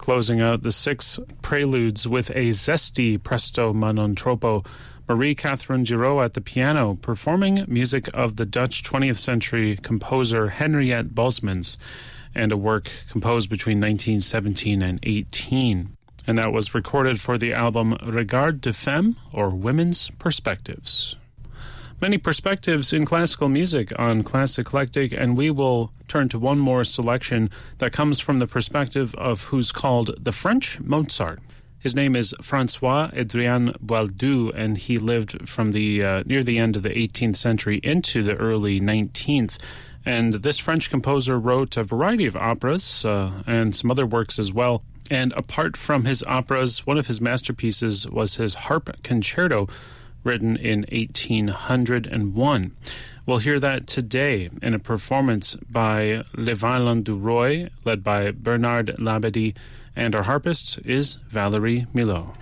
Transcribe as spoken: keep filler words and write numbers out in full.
Closing out the six preludes with a zesty presto ma non troppo, Marie-Catherine Giraud at the piano, performing music of the Dutch twentieth century composer Henriette Bosmans, and a work composed between nineteen seventeen and eighteen. And that was recorded for the album Regard de Femme, or Women's Perspectives. Many perspectives in classical music on Classic Eclectic, and we will turn to one more selection that comes from the perspective of who's called the French Mozart. His name is François-Adrien Boieldieu, and he lived from the uh, near the end of the eighteenth century into the early nineteenth. And this French composer wrote a variety of operas uh, and some other works as well. And apart from his operas, one of his masterpieces was his Harp Concerto, written in eighteen hundred one. We'll hear that today in a performance by Les Violons du Roi, led by Bernard Labadie, and our harpist is Valérie Milhaud.